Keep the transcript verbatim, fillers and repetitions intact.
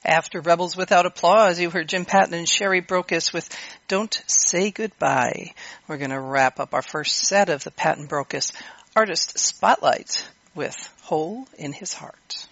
After Rebels Without Applause, you heard Jim Patton and Sherry Brocas with Don't Say Goodbye. We're going to wrap up our first set of the Patton Brocas Artist Spotlight with Hole in His Heart.